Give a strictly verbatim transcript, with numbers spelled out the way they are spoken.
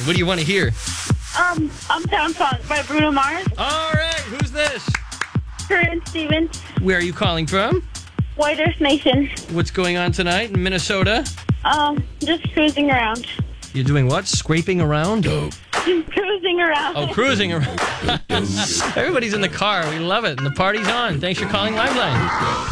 What do you want to hear? Um, Uptown Funk by Bruno Mars. All right, who's this? Corinne Stevens. Where are you calling from? White Earth Nation. What's going on tonight in Minnesota? Um, just cruising around. You're doing what? Scraping around? Just cruising around. Oh, cruising around. Everybody's in the car. We love it. And the party's on. Thanks for calling Liveline.